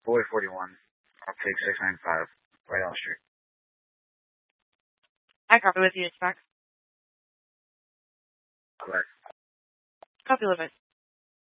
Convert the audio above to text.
Boy 41. I'll take 695 right on the street. I copy with you, Spark. Correct. Copy with it.